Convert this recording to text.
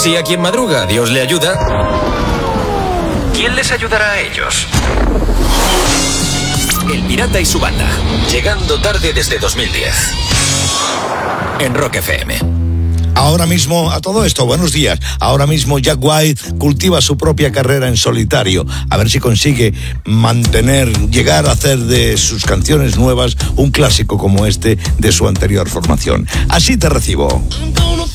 Si a quien madruga Dios le ayuda, ¿quién les ayudará a ellos? El Pirata y su banda, llegando tarde desde 2010 en Rock FM. Ahora mismo, a todo esto, buenos días. Ahora mismo Jack White cultiva su propia carrera en solitario. A ver si consigue llegar a hacer de sus canciones nuevas un clásico como este de su anterior formación. Así te recibo.